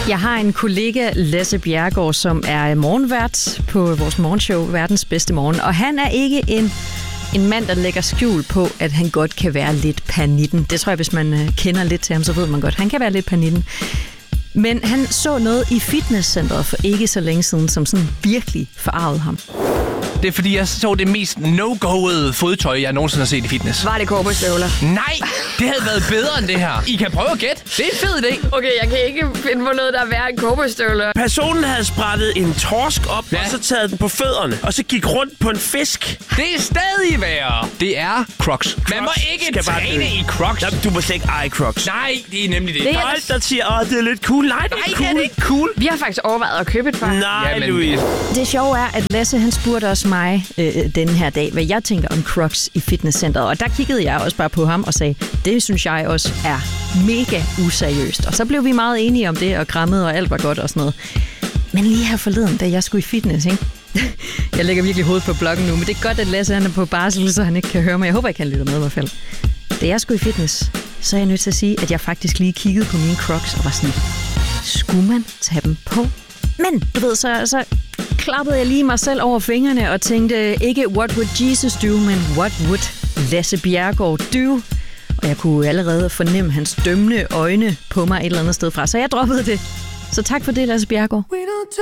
Jeg har en kollega, Lasse Bjerregaard, som er morgenvært på vores morgenshow, Verdens Bedste Morgen. Og han er ikke en mand, der lægger skjul på, at han godt kan være lidt pernitten. Det tror jeg, hvis man kender lidt til ham, så ved man godt, han kan være lidt pernitten. Men han så noget i fitnesscenteret for ikke så længe siden, som sådan virkelig forarvede ham. Det er fordi, jeg så det mest no-go'ede fodtøj, jeg nogensinde har set i fitness. Var det cowboystøvler? Nej, det havde været bedre end det her. I kan prøve at gætte. Det er en fed idé. Okay, jeg kan ikke finde på noget, der er værre end cowboystøvler. Personen havde sprættet en torsk op, Ja. og så taget den på fødderne, og så gik rundt på en fisk. Det er stadig værre. Det er Crocs. Man må ikke skal bare træne dø. i Crocs. Jamen, du må slet ikke eje Crocs. Nej, det er nemlig det. Det er- Folk, der siger, det er lidt cool. Nej, det er Nej, cool. det er ikke cool. Vi har faktisk overvejet at købe et par. Nej, Jamen. Louise. Det sjove er, at Lasse han spurgte også mig denne her dag, hvad jeg tænker om Crocs i fitnesscenteret. Og der kiggede jeg også bare på ham og sagde, det synes jeg også er mega useriøst. Og så blev vi meget enige om det og krammede, og alt var godt og sådan noget. Men lige her forleden, da jeg skulle i fitness, ikke? Jeg lægger virkelig hovedet på bloggen nu, men det er godt, at Lasse han er på barsel, så han ikke kan høre mig. Jeg håber ikke, han lytter med i hvert fald. Da jeg skulle i fitness, så er jeg nødt til at sige, at jeg faktisk lige kiggede på mine Crocs og var sådan, skulle man tage dem på? Men du ved, så klappede jeg lige mig selv over fingrene og tænkte ikke, what would Jesus do, men what would Lasse Bjerregaard do? Og jeg kunne allerede fornemme hans dømmende øjne på mig et eller andet sted fra, så jeg droppede det. Så tak for det, Lasse Bjerregaard.